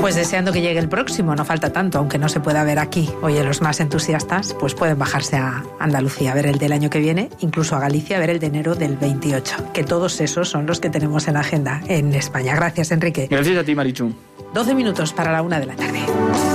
Pues deseando que llegue el próximo, no falta tanto, aunque no se pueda ver aquí. Oye, los más entusiastas pues pueden bajarse a Andalucía a ver el del año que viene, incluso a Galicia a ver el de enero del 28, que todos esos son los que tenemos en la agenda en España. Gracias, Enrique. Gracias a ti, Marichu. 12 minutos para la 1 de la tarde.